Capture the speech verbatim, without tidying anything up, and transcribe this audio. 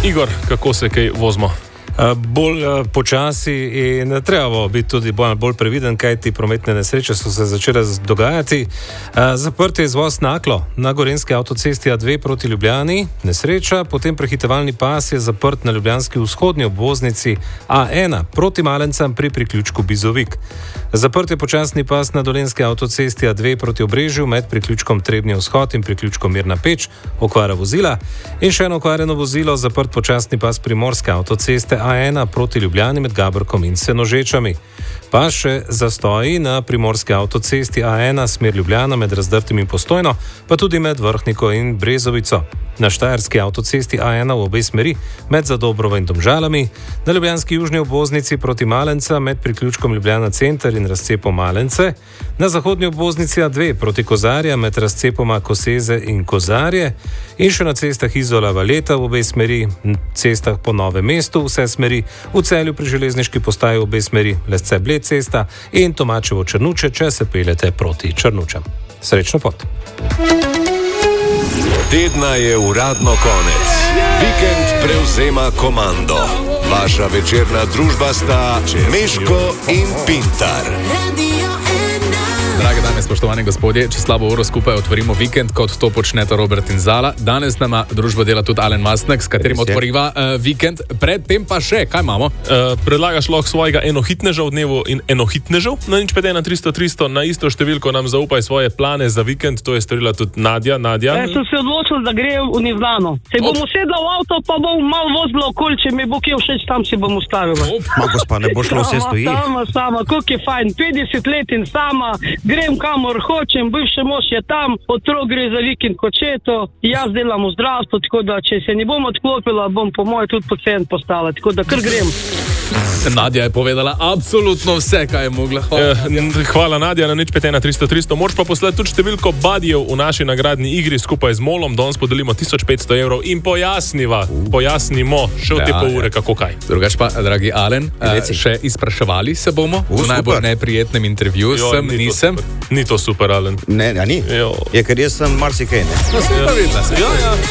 Igor, kako se kaj vozimo? Bolj uh, počasi in treba biti tudi bolj, bolj previden, kaj ti prometne nesreče so se začele dogajati. Uh, zaprt je izvoz Naklo na Gorenjski avtocesti A dve proti Ljubljani, nesreča, potem prehitevalni pas je zaprt na ljubljanski vzhodnji obvoznici A ena proti Malencem pri priključku Bizovik. Zaprt je počasni pas na Dolenjski avtocesti A dve proti Obrežju med priključkom Trebnje vzhod in priključkom Mirna Peč, okvara vozila in še eno okvarjeno vozilo, zaprt počasni pas Primorske avtoceste A ena proti Ljubljani med Gabrkom in Senožečami. Pa še zastoji na Primorski avtocesti A ena smer Ljubljana med Razdrtim in Postojno, pa tudi med Vrhniko in Brezovico. Na Štajerski avtocesti A ena v obe smeri med Zadobrovo in Domžalami, na ljubljanski južni obvoznici proti Malenca med priključkom Ljubljana center in razcepom Malence, na zahodnji obvoznici A dve proti Kozarja med razcepoma Koseze in Kozarje in še na cestah Izola Valeta v obe smeri, cestah po Novem mestu vse smeri, v Celju pri železniški postaji v obe smeri, Lesce Bled cesta in Tomačevo Črnuče, če se peljete proti Črnučem. Srečno pot! Tedna je uradno konec. Vikend prevzema komando. Vaša večerna družba sta Meško in Pintar. Drage dame, spoštovani gospodje, če slabo uro skupaj otvorimo vikend, kot to počneta Robert in Zala. Danes nama družbo dela tudi Alen Mastnak, s katerim otvoriva uh, vikend. Predtem pa še, kaj imamo? Uh, predlagaš lahko svojega enohitneža v dnevu in enohitnežev na nič pet ena tristo tristo, na isto številko nam zaupaj svoje plane za vikend, to je storila tudi Nadja. Nadja. Ja, sem se odločil, da grem v Neznano. Se bom usedla v avto, pa bom malo vozila okoli, če mi bo kje všeč, tam si bom ustavila. Ma gospa, ne bo šlo vse stoji. Sama, sama, koliko je fajn, petdeset let in sama, grem kamor hočem, bivši mož je tam, otrok gre za vikend kočeto, jaz delam v zdravstvu, tako da če se ne bom odklopila, bom po moje tudi pacient postala, tako da kar grem. Nadja je povedala absolutno vse, kaj je mogla. Hvala, eh, hvala Nadja, na nič pet ena tristo tristo. Moraš pa poslati tudi številko badijev v naši nagradni igri skupaj z Molom, danes podelimo tisoč petsto evrov in pojasniva, pojasnimo še v te Ja, pol ure, ja. kako kaj. Drugač pa, dragi Alen, uh, še izpraševali se bomo U, v najbolj super. neprijetnem intervjuju. Jo, Sem, ni to nisem. super. Ni to super, Alen. Ne, a ni? Jo. Je, ker jaz sem marsikaj, ne? No, sem pa videla. Ja, ja.